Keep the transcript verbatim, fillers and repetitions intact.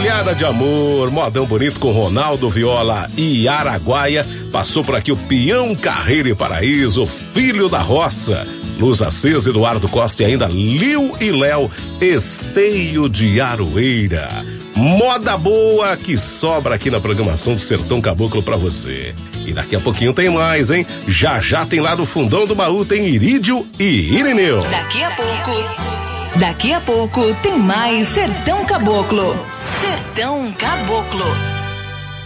olhada de amor, modão bonito com Ronaldo Viola e Araguaia. Passou por aqui o Peão Carreira e Paraíso, Filho da Roça, Luz Acesa, Eduardo Costa e ainda Liu e Léo, Esteio de Aroeira. Moda boa que sobra aqui na programação do Sertão Caboclo pra você. E daqui a pouquinho tem mais, hein? Já já tem lá no fundão do baú, tem Irídio e Irineu. Daqui a pouco, daqui a pouco tem mais Sertão Caboclo. Sertão Caboclo.